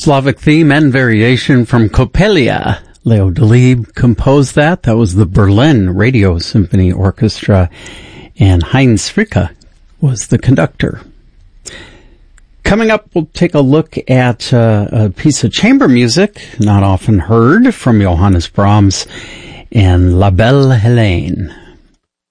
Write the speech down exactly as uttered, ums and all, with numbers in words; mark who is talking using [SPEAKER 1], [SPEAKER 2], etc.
[SPEAKER 1] Slavic theme and variation from Coppelia. Leo Delibes composed that. That was the Berlin Radio Symphony Orchestra, and Heinz Fricke was the conductor. Coming up, we'll take a look at uh, a piece of chamber music, not often heard, from Johannes Brahms and La Belle Hélène.